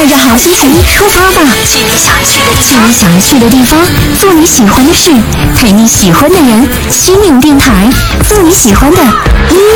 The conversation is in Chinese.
着好心情出发吧，去你想去的地方，做你喜欢的事，陪你喜欢的人。心灵电台，做你喜欢的音